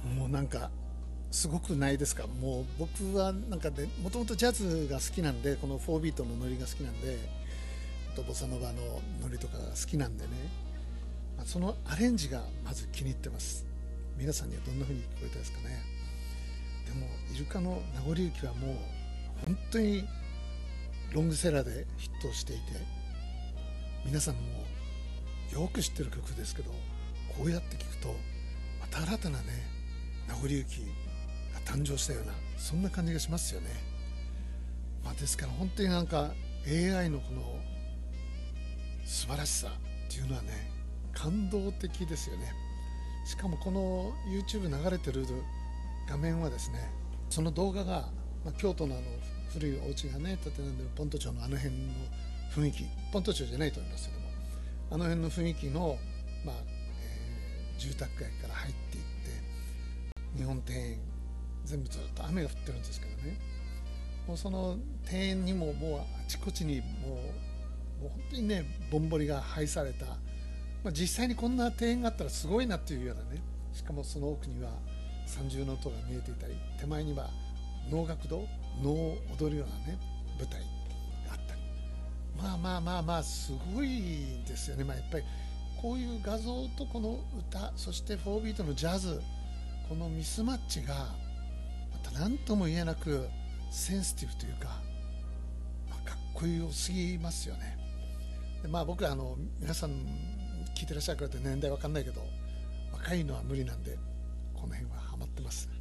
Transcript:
もうなんかすごくないですか。もう僕はなんかね、もともとジャズが好きなんで、この4ビートのノリが好きなんで、あとボサノバのノリとかが好きなんでね、そのアレンジがまず気に入ってます。皆さんにはどんな風に聞こえたですかね。でもイルカの名残雪はもう本当にロングセラーでヒットしていて、皆さんもよく知ってる曲ですけど、こうやって聞くとまた新たなね名残雪が誕生したような、そんな感じがしますよね。ですから本当になんか AI のこの素晴らしさっていうのはね、感動的ですよね。しかもこの YouTube 流れてる画面はですね、その動画が、京都の古いお家がね建てられるポント町のあの辺の雰囲気、ポント町じゃないと思いますけども、あの辺の雰囲気の、住宅街から入っていって日本庭園、全部ずっと雨が降ってるんですけどね、もうその庭園にももうあちこちにもう本当にねぼんぼりが配された、実際にこんな庭園があったらすごいなっていうようなね、しかもその奥には三重の塔が見えていたり、手前には能楽堂、能を踊るようなね舞台があったり、すごいですよね。やっぱりこういう画像とこの歌、そして4ビートのジャズ、このミスマッチがまた何とも言えなくセンシティブというか、かっこよすぎますよね。で僕は皆さん聞いてらっしゃる方って年代わかんないけど、若いのは無理なんでこの辺はハマってます。